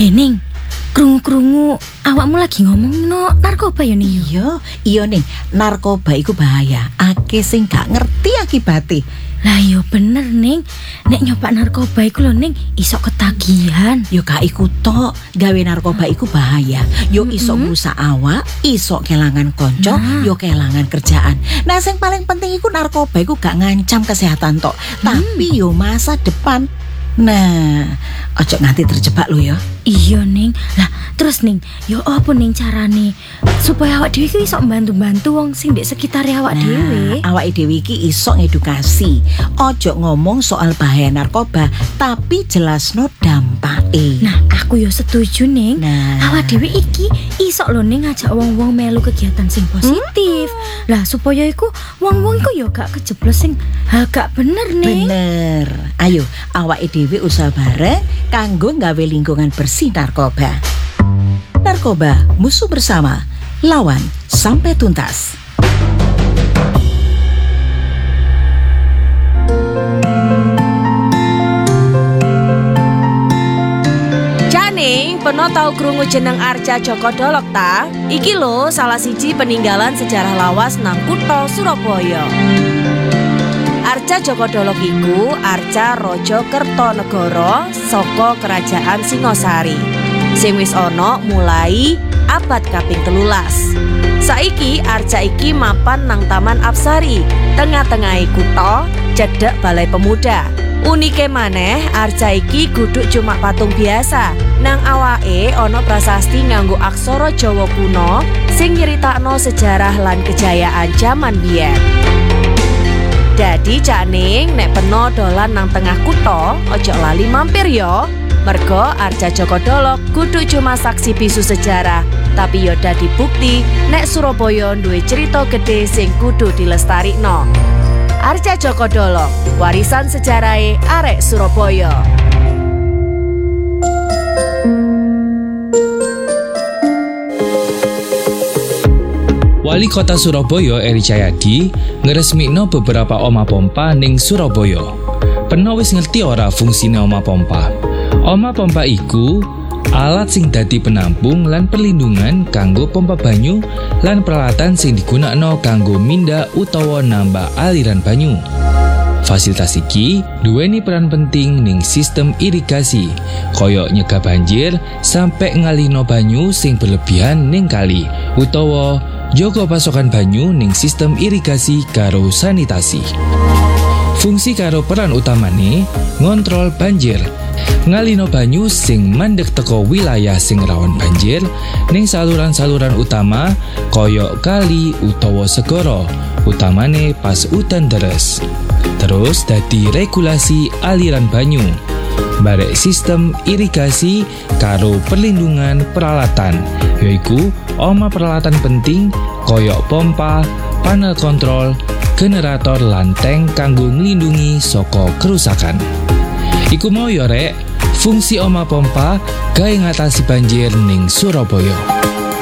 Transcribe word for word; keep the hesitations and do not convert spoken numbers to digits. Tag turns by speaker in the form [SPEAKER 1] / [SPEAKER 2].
[SPEAKER 1] Hei Ning, krungu-krungu awakmu lagi ngomong no narkoba ya Ning?
[SPEAKER 2] Iya, iya Ning, narkoba iku bahaya. Akeh sing gak ngerti akibate.
[SPEAKER 1] Lah yo bener Ning, nek nyoba narkoba iku lho Ning iso ketagihan.
[SPEAKER 2] Yo gak iku tok, gawe narkoba iku bahaya. Yo iso merusak awak, iso kelangan konco, nah. yo kelangan kerjaan. Nah sing paling penting iku narkoba iku gak ngancam kesehatan tok, hmm. tapi yo masa depan. Nah, ojo nganti terjebak lo ya.
[SPEAKER 1] Iya Ning. Lah terus Ning, yo apa Ning carane supaya awak dhewe iki iso mbantu-mbantu wong sing ndek sekitar awak
[SPEAKER 2] nah,
[SPEAKER 1] dhewe.
[SPEAKER 2] Awak dhewe iki iso ngedukasi. Ojo ngomong soal bahaya narkoba, tapi jelasno dampake.
[SPEAKER 1] Nah, aku yo setuju Ning.
[SPEAKER 2] Nah,
[SPEAKER 1] awak dhewe iki iso lho Ning ngajak wong-wong melu kegiatan sing positif. Hmm? Lah supaya iku wong-wong iku yo gak kejeblos sing ha gak bener Ning.
[SPEAKER 2] Bener. Ayo, awak dhewe usaha bareng kanggo gawe lingkungan bersih narkoba. Narkoba, musuh bersama. Lawan sampai tuntas.
[SPEAKER 3] Janing, peno tau krungu jeneng Arca Djoko Dolog ta? Iki lho salah siji peninggalan sejarah lawas nang kutha Surabaya. Arca Djoko Dolog iku arca Raja Kertanegara saka Kerajaan Singasari sing wis ana mulai abad kaping telulas. Saiki arca iki mapan nang Taman Apsari, tengah-tengahe kutha, cedhek Balai Pemuda. Unike maneh arca iki guduk cuma patung biasa, nang awake ana prasasti nganggo aksara Jawa kuno sing nyeritakno sejarah lan kejayaan jaman biyen. Dadi Cak Ning nek peno dolan nang tengah kutha, ojo lali mampir yo. Mergo Arca Djoko Dolog kudu cuma saksi bisu sejarah, tapi yo dadi bukti nek Surabaya duwe cerita gede sing kudu dilestarikno. Arca Djoko Dolog, warisan sejarahe arek Surabaya.
[SPEAKER 4] Wali Kota Surabaya Eri Cahyadi ngresmikno beberapa oma pompa ning Surabaya. Peno wis ngerti ora fungsine oma pompa? Oma pompa iku alat sing dadi penampung lan perlindungan kanggo pompa banyu lan peralatan sing digunakno kanggo minda utawa nambah aliran banyu. Fasilitas iki duweni peran penting ning sistem irigasi, koyok nyegah banjir sampai ngalihno banyu sing berlebihan ning kali, utawa jaga pasokan banyu ning sistem irigasi karo sanitasi. Fungsi karo peran utamane ngontrol banjir, ngalino banyu sing mandek teko wilayah sing rawan banjir ning saluran-saluran utama koyok kali utawa segara, utamane pas udan deres. Terus dadi regulasi aliran banyu, barek sistem irigasi karo perlindungan peralatan, yaiku oma peralatan penting koyok pompa, panel kontrol, generator lan tank kanggo nglindungi saka kerusakan. Iku mau yo rek, fungsi oma pompa gawe ngatasi banjir ning Surabaya.